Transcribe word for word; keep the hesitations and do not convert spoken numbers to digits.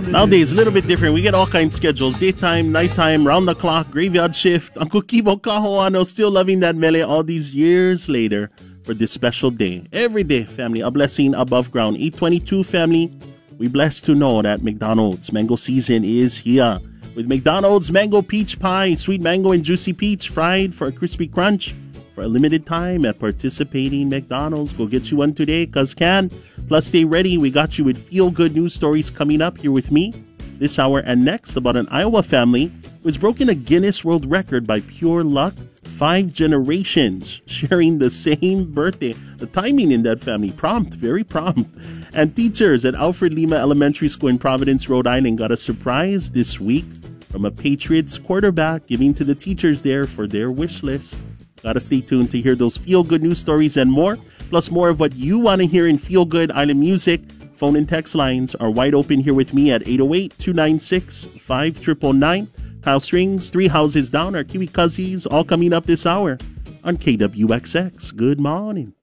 Nowadays, a little bit different. We get all kinds of schedules. Daytime, nighttime, round the clock, graveyard shift. Uncle Kibo Kahoano still loving that mele all these years later for this special day. Every day, family, a blessing above ground. eight twenty-two, family, we blessed to know that McDonald's mango season is here. With McDonald's mango peach pie, sweet mango and juicy peach fried for a crispy crunch. For a limited time at participating McDonald's. Go get you one today, cause can. Plus, stay ready. We got you with feel-good news stories coming up here with me this hour and next about an Iowa family who has broken a Guinness World Record by pure luck. Five generations sharing the same birthday. The timing in that family, prompt, very prompt. And teachers at Alfred Lima Elementary School in Providence, Rhode Island got a surprise this week from a Patriots quarterback giving to the teachers there for their wish list. Gotta stay tuned to hear those feel-good news stories and more, plus more of what you want to hear in feel-good island music. Phone and text lines are wide open here with me at eight oh eight, two nine six, five nine nine. Kyle Strings, Three Houses Down, our Kiwi Cousins, all coming up this hour on K W X X. Good morning.